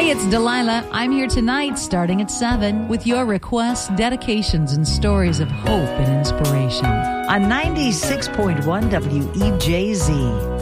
Hey, it's Delilah. I'm here tonight starting at 7 with your requests, dedications, and stories of hope and inspiration. On 96.1 WEJZ.